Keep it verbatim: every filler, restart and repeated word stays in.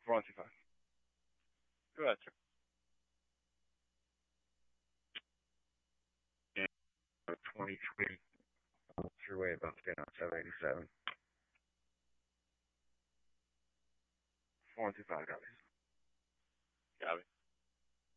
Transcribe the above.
four one two five. Go ahead, sir. twenty-three on the thruway about to get on seven eighty-seven. four one two five, copy. Copy.